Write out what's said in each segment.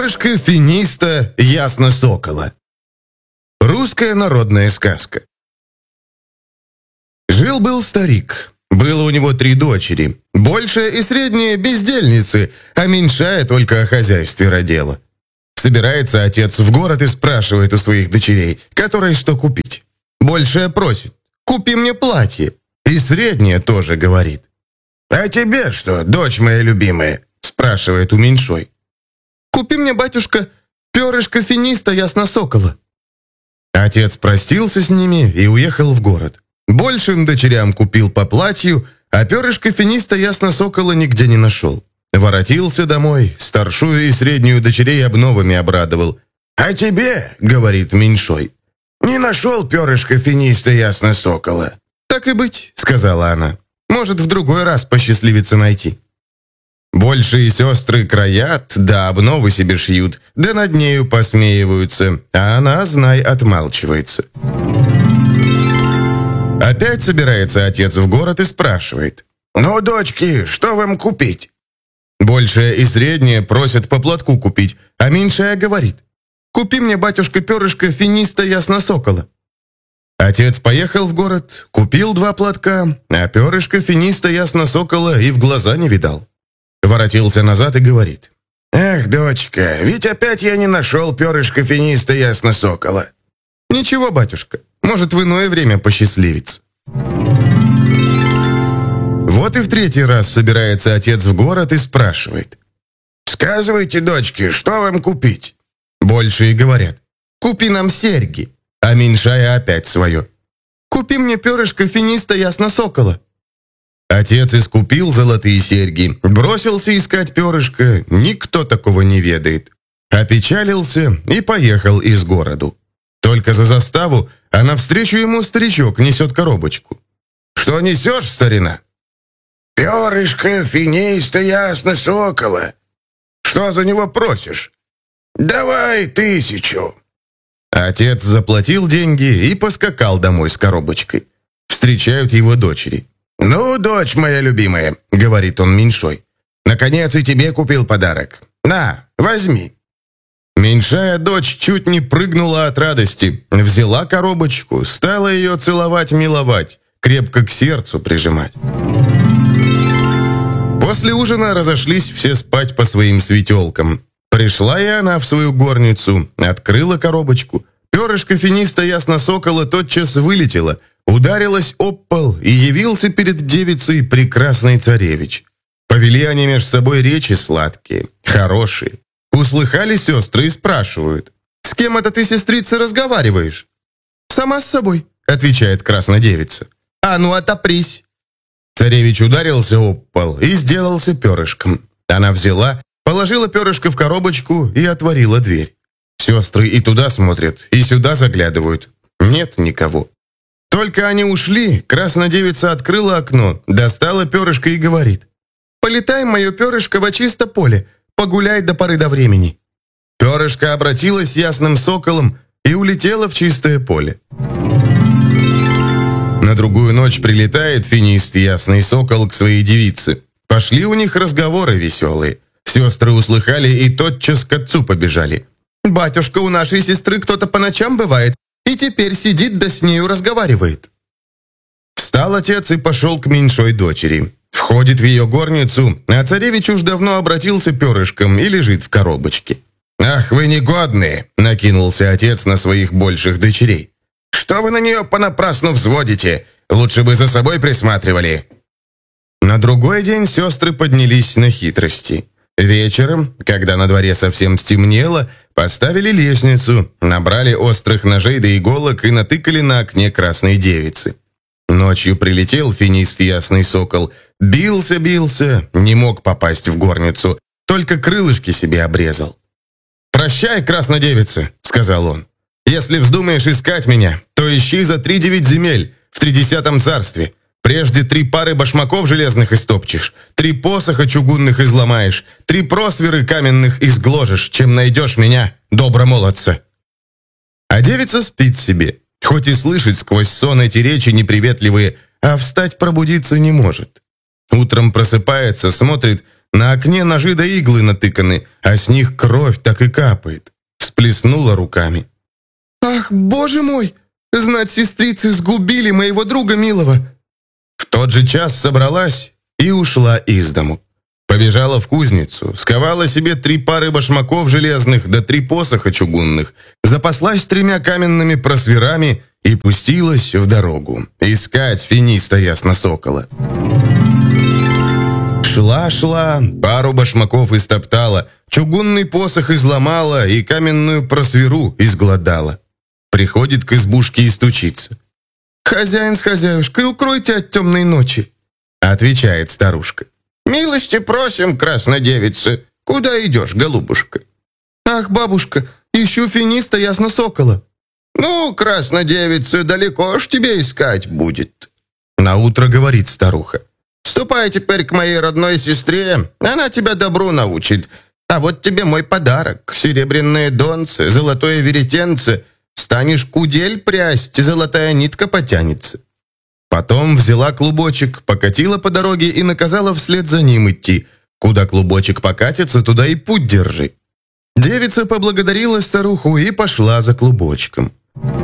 Перышко финиста ясно сокола. Русская народная сказка. Жил-был старик. Было у него 3 дочери. Большая и средняя бездельницы, а меньшая только о хозяйстве родила. Собирается отец в город и спрашивает у своих дочерей, которой что купить. Большая просит: «Купи мне платье». И средняя тоже говорит: «А тебе что, дочь моя любимая?» спрашивает у меньшой. «Купи мне, батюшка, перышко финиста ясно сокола». Отец простился с ними и уехал в город. Большим дочерям купил по платью, а перышко финиста ясно сокола нигде не нашел. Воротился домой, старшую и среднюю дочерей обновами обрадовал. «А тебе, — говорит меньшой, — не нашел перышко финиста ясно сокола». «Так и быть, — сказала она, — может, в другой раз посчастливится найти». Большие сестры краят, да обновы себе шьют, да над нею посмеиваются, а она, знай, отмалчивается. Опять собирается отец в город и спрашивает: «Ну, дочки, что вам купить?» Большая и средняя просят по платку купить, а меньшая говорит: «Купи мне, батюшка, перышко финиста ясно сокола». Отец поехал в город, купил 2 платка, а перышко финиста ясно сокола и в глаза не видал. Воротился назад и говорит: «Эх, дочка, ведь опять я не нашел перышко финиста ясно сокола». «Ничего, батюшка, может, в иное время посчастливится». Вот и в 3-й раз собирается отец в город и спрашивает: «Сказывайте, дочки, что вам купить?» Большие говорят: «Купи нам серьги», а меньшая опять свое: «Купи мне перышко финиста ясно сокола». Отец искупил золотые серьги, бросился искать перышко, никто такого не ведает. Опечалился и поехал из городу. Только за заставу, а навстречу ему старичок несет коробочку. «Что несешь, старина?» «Перышко финиста ясно сокола». «Что за него просишь?» «Давай 1000». Отец заплатил деньги и поскакал домой с коробочкой. Встречают его дочери. «Ну, дочь моя любимая, — говорит он меньшой, — наконец и тебе купил подарок. На, возьми». Меньшая дочь чуть не прыгнула от радости, взяла коробочку, стала ее целовать-миловать, крепко к сердцу прижимать. После ужина разошлись все спать по своим светелкам. Пришла и она в свою горницу, открыла коробочку. Перышко финиста ясно сокола тотчас вылетело, ударилась об пол, и явился перед девицей прекрасный царевич. Повели они между собой речи сладкие, хорошие. Услыхали сестры и спрашивают: «С кем это ты, сестрица, разговариваешь?» «Сама с собой», — отвечает краснодевица. «А ну, отопрись». Царевич ударился об пол и сделался перышком. Она взяла, положила перышко в коробочку и отворила дверь. Сестры и туда смотрят, и сюда заглядывают. Нет никого. Только они ушли, краснодевица открыла окно, достала перышко и говорит: «Полетай, мое перышко, во чисто поле, погуляй до поры до времени». Перышко обратилось ясным соколом и улетело в чистое поле. На другую ночь прилетает финист ясный сокол к своей девице. Пошли у них разговоры веселые. Сестры услыхали и тотчас к отцу побежали. «Батюшка, у нашей сестры кто-то по ночам бывает, и теперь сидит да с нею разговаривает». Встал отец и пошел к меньшой дочери. Входит в ее горницу, а царевич уж давно обратился перышком и лежит в коробочке. «Ах, вы негодные!» — накинулся отец на своих больших дочерей. «Что вы на нее понапрасну взводите? Лучше бы за собой присматривали». На другой день сестры поднялись на хитрости. Вечером, когда на дворе совсем стемнело, поставили лестницу, набрали острых ножей да иголок и натыкали на окне красной девицы. Ночью прилетел финист ясный сокол, бился, не мог попасть в горницу, только крылышки себе обрезал. «Прощай, краснодевица», — сказал он. «Если вздумаешь искать меня, то ищи за 3-9 земель в 30-м царстве. Прежде 3 пары башмаков железных истопчешь, 3 посоха чугунных изломаешь, 3 просверы каменных изгложишь, чем найдешь меня, добромолодца». А девица спит себе, хоть и слышит сквозь сон эти речи неприветливые, а встать пробудиться не может. Утром просыпается, смотрит, На окне ножи да иглы натыканы, а с них кровь так и капает. Всплеснула руками. «Ах, боже мой! Знать, сестрицы сгубили моего друга милого!» В тот же час собралась и ушла из дому. Побежала в кузницу, сковала себе 3 пары башмаков железных да 3 посоха чугунных, запаслась 3 каменными просвирами и пустилась в дорогу искать финиста Ясносокола. Шла, пару башмаков истоптала, чугунный посох изломала и каменную просвиру изгладала. Приходит к избушке и стучится. «Хозяин с хозяюшкой, укройте от темной ночи», — отвечает старушка. «Милости просим, краснодевица. Куда идешь, голубушка?» «Ах, бабушка, ищу финиста Ясносокола». «Ну, краснодевица, далеко ж тебе искать будет». Наутро говорит старуха. «Ступай теперь к моей родной сестре, она тебя добру научит. А вот тебе мой подарок, серебряные донцы, золотое веретенце. Станешь кудель прясть, золотая нитка потянется». Потом взяла клубочек, покатила по дороге и наказала вслед за ним идти. Куда клубочек покатится, туда и путь держи. Девица поблагодарила старуху и пошла за клубочком.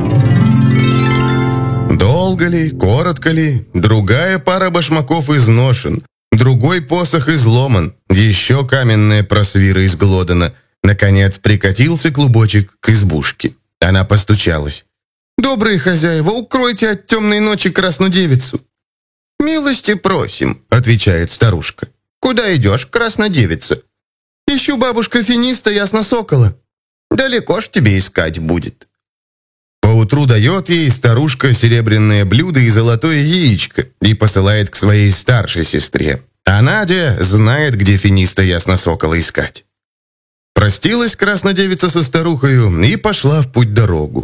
Долго ли, коротко ли, другая пара башмаков изношен, другой посох изломан, еще каменная просвира изглодана. Наконец прикатился клубочек к избушке. Она постучалась. «Добрые хозяева, укройте от темной ночи красную девицу». «Милости просим», — отвечает старушка. «Куда идешь, краснодевица?» «Ищу бабушка финиста Ясносокола». «Далеко ж тебе искать будет». Поутру дает ей старушка серебряное блюдо и золотое яичко и посылает к своей старшей сестре. А Надя знает, где финиста Ясносокола искать. Простилась краснодевица со старухою и пошла в путь-дорогу.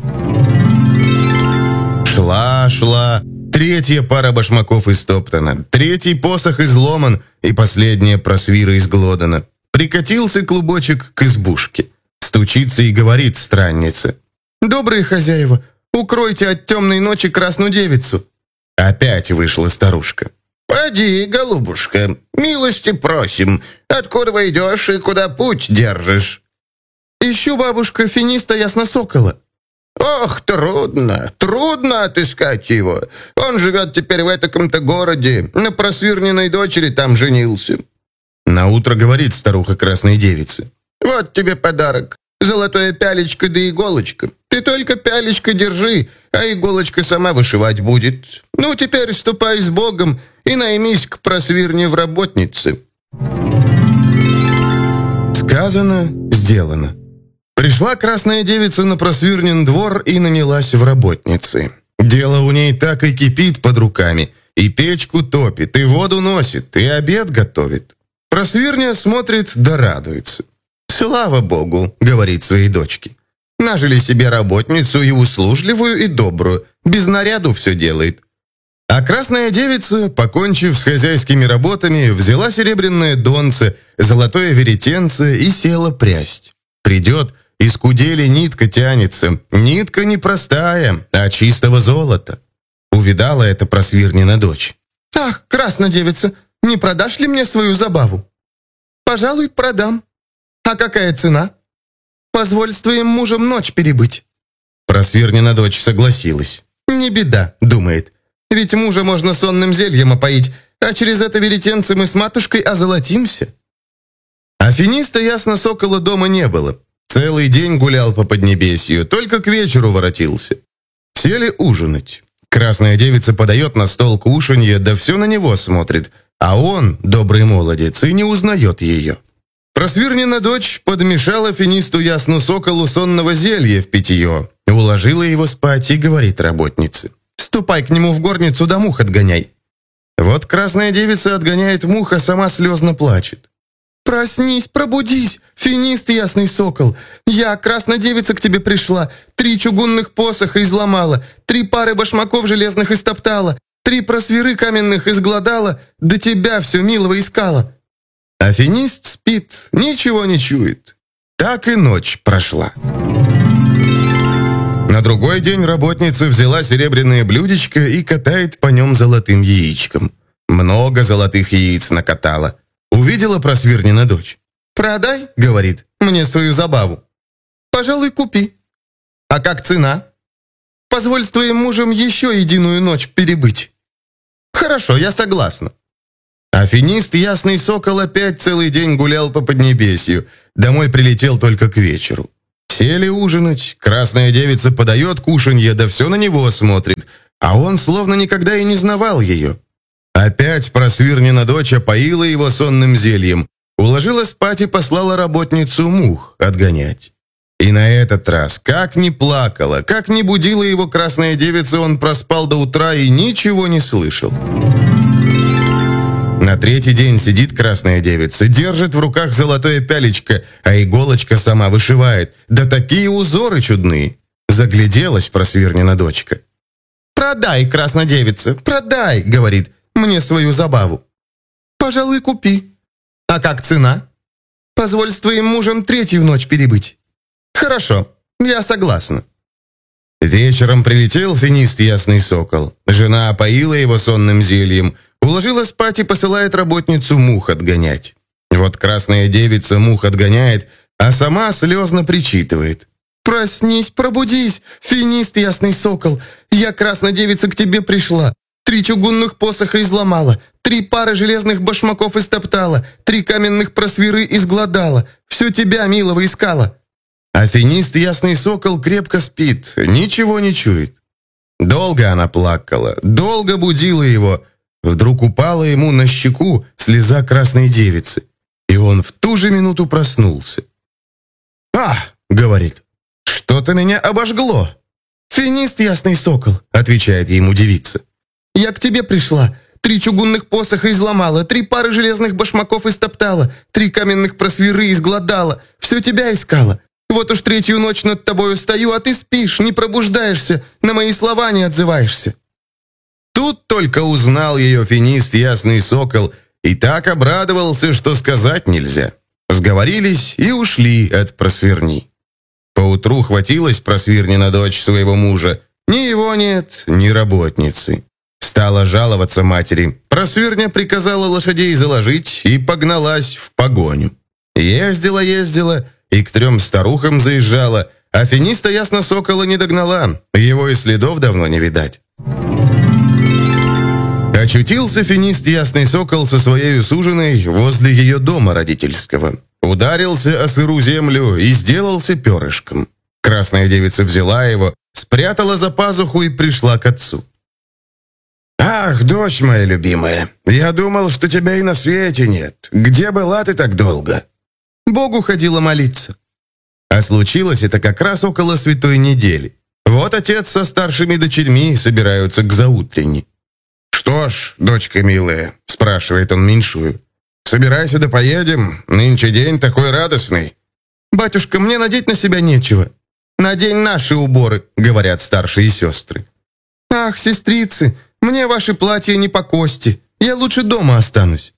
Шла, 3-я пара башмаков истоптана, 3-й посох изломан и последняя просвира изглодана. Прикатился клубочек к избушке. Стучится и говорит странница. «Добрые хозяева, укройте от темной ночи красную девицу». Опять вышла старушка. «Поди, голубушка, милости просим. Откуда вы идешь и куда путь держишь?» «Ищу бабушка финиста Ясносокола». «Ох, трудно отыскать его. Он живет теперь в этаком-то городе, на просвирненной дочери там женился». Наутро говорит старуха красной девице. «Вот тебе подарок. Золотое пялечко да иголочка. Ты только пялечко держи, а иголочка сама вышивать будет. Ну, теперь ступай с Богом и наймись к просвирне в работнице». Сказано, сделано. Пришла красная девица на просвирнен двор и нанялась в работницы. Дело у ней так и кипит под руками. И печку топит, и воду носит, и обед готовит. Просвирня смотрит да радуется. «Слава Богу», — говорит своей дочке. «Нажили себе работницу и услужливую, и добрую. Без наряду все делает». А красная девица, покончив с хозяйскими работами, взяла серебряное донце, золотое веретенце и села прясть. Придет, из кудели нитка тянется. Нитка не простая, а чистого золота. Увидала это просвирнина дочь. «Ах, красная девица, не продашь ли мне свою забаву?» «Пожалуй, продам. А какая цена?» «Позволь с твоим мужем ночь перебыть». Просвирнина дочь согласилась. «Не беда», — думает, «ведь мужа можно сонным зельем опоить, а через это веретенце мы с матушкой озолотимся». А финиста Ясносокола дома не было. Целый день гулял по Поднебесью, только к вечеру воротился. Сели ужинать. Красная девица подает на стол кушанье, да все на него смотрит, а он, добрый молодец, и не узнает ее. Просвирнина дочь подмешала финисту Ясносоколу сонного зелья в питье, уложила его спать и говорит работнице: «Ступай к нему в горницу да мух отгоняй». Вот красная девица отгоняет мух, а сама слезно плачет. «Проснись, пробудись, финист ясный сокол. Я, красная девица, к тебе пришла, 3 чугунных посоха изломала, 3 пары башмаков железных истоптала, 3 просвиры каменных изгладала, до тебя все милого искала». А финист спит, ничего не чует. Так и ночь прошла. На другой день работница взяла серебряное блюдечко и катает по нем золотым яичком. Много золотых яиц накатала. Увидела Просвирнина дочь. «Продай», — говорит, — «мне свою забаву». «Пожалуй, купи». «А как цена?» «Позволь с твоим мужем еще единую ночь перебыть». «Хорошо, я согласна». Афинист Ясный Сокол опять целый день гулял по Поднебесью. Домой прилетел только к вечеру. Сели ужинать, красная девица подает кушанье, да все на него смотрит, а он словно никогда и не знавал ее. Опять Просвирнина дочь опоила его сонным зельем, уложила спать и послала работницу мух отгонять. И на этот раз, как ни плакала, как ни будила его красная девица, он проспал до утра и ничего не слышал. На третий день сидит красная девица, держит в руках золотое пялечко, а иголочка сама вышивает. Да такие узоры чудные. Загляделась Просвирнина дочка. «Продай, красная девица, продай», — говорит, — «мне свою забаву». «Пожалуй, купи». «А как цена?» «Позволь с твоим мужем третью ночь перебыть». «Хорошо, я согласна». Вечером прилетел финист Ясный Сокол. Жена опоила его сонным зельем, уложила спать и посылает работницу мух отгонять. Вот красная девица мух отгоняет, а сама слезно причитывает. «Проснись, пробудись, финист Ясный Сокол, я, красная девица, к тебе пришла. 3 чугунных посоха изломала, 3 пары железных башмаков истоптала, 3 каменных просвиры изгладала, все тебя, милого, искала». А финист Ясный Сокол крепко спит, ничего не чует. Долго она плакала, долго будила его. Вдруг упала ему на щеку слеза красной девицы, и он в ту же минуту проснулся. «А!» — говорит, — «что-то меня обожгло». «Финист Ясный Сокол», — отвечает ему девица, — «я к тебе пришла, 3 чугунных посоха изломала, 3 пары железных башмаков истоптала, 3 каменных просвиры изгладала, все тебя искала. Вот уж 3-ю ночь над тобою стою, а ты спишь, не пробуждаешься, на мои слова не отзываешься». Тут только узнал ее финист Ясный Сокол и так обрадовался, что сказать нельзя. Сговорились и ушли от Просвирни. Поутру хватилась Просвирнина дочь своего мужа. Ни его нет, ни работницы. Стала жаловаться матери. Просвирня приказала лошадей заложить и погналась в погоню. Ездила и к 3 старухам заезжала, а финиста Ясно Сокола не догнала, его и следов давно не видать. Очутился финист Ясный Сокол со своей суженой возле ее дома родительского. Ударился о сыру землю и сделался перышком. Красная девица взяла его, спрятала за пазуху и пришла к отцу. «Ах, дочь моя любимая, я думал, что тебя и на свете нет. Где была ты так долго?» «Богу ходила молиться». А случилось это как раз около Святой недели. Вот отец со старшими дочерьми собираются к заутренне. «Что ж, дочка милая», — спрашивает он меньшую, — «собирайся да поедем, нынче день такой радостный». «Батюшка, мне надеть на себя нечего». «Надень наши уборы», — говорят старшие сестры. «Ах, сестрицы, мне ваши платья не по кости, я лучше дома останусь».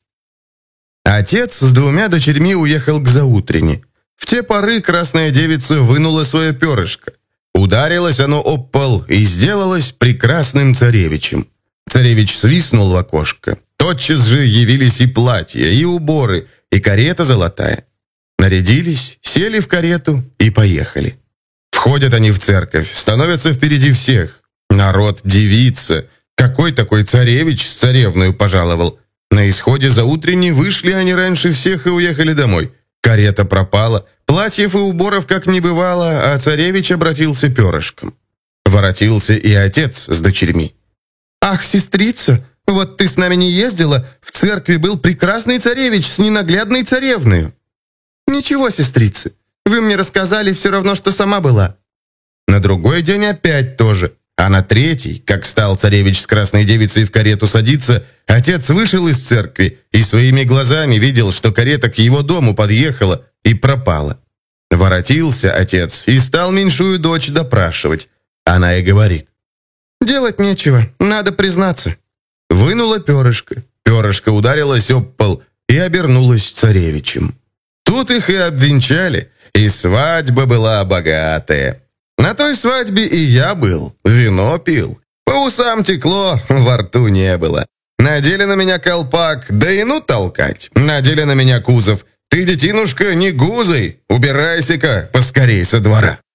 Отец с 2 дочерьми уехал к заутренне. В те поры красная девица вынула свое перышко. Ударилось оно об пол и сделалось прекрасным царевичем. Царевич свистнул в окошко. Тотчас же явились и платья, и уборы, и карета золотая. Нарядились, сели в карету и поехали. Входят они в церковь, становятся впереди всех. Народ дивится. Какой такой царевич с царевною пожаловал? На исходе заутренней вышли они раньше всех и уехали домой. Карета пропала, платьев и уборов как не бывало, а царевич обратился перышком. Воротился и отец с дочерьми. «Ах, сестрица, вот ты с нами не ездила, в церкви был прекрасный царевич с ненаглядной царевною». «Ничего, сестрицы, вы мне рассказали все равно, что сама была». На другой день опять тоже, а на 3-й, как стал царевич с красной девицей в карету садиться, отец вышел из церкви и своими глазами видел, что карета к его дому подъехала и пропала. Воротился отец и стал меньшую дочь допрашивать. Она и говорит: «Делать нечего, надо признаться». Вынула перышко. Перышко ударилось об пол и обернулось царевичем. Тут их и обвенчали, и свадьба была богатая. На той свадьбе и я был, вино пил. По усам текло, во рту не было. Надели на меня колпак, да и ну толкать. Надели на меня кузов. Ты, детинушка, не гузой. Убирайся-ка поскорей со двора».